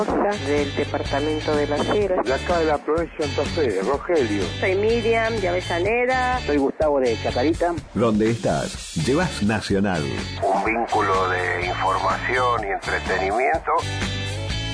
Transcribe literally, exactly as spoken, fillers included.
del departamento de Las Heras. De acá de la provincia de Santa Fe, Rogelio. Soy Miriam de Avellaneda. Soy Gustavo de Chacarita. Donde estás, llevas Nacional. Un vínculo de información y entretenimiento.